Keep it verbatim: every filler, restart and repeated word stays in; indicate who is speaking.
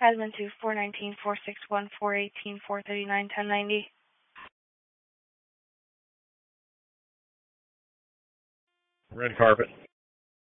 Speaker 1: Admin two, four nineteen, four sixty-one, four eighteen, four thirty-nine, ten ninety.
Speaker 2: Red carpet.